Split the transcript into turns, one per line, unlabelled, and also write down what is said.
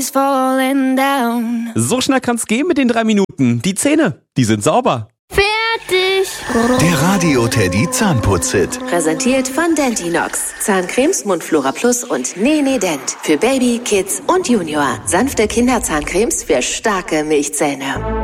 So schnell kann's gehen mit den 3 Minuten. Die Zähne, die sind sauber.
Fertig!
Der Radio Teddy Zahnputz-Hit.
Präsentiert von Dentinox. Zahncremes, Mundflora Plus und Nene Dent. Für Baby, Kids und Junior. Sanfte Kinderzahncremes für starke Milchzähne.